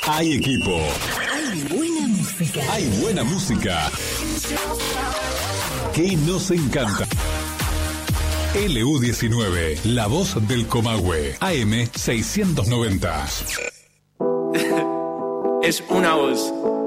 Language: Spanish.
Hay equipo. Hay buena música. Hay buena música. Que nos encanta. LU19, la voz del Comahue. AM 690. Es una voz.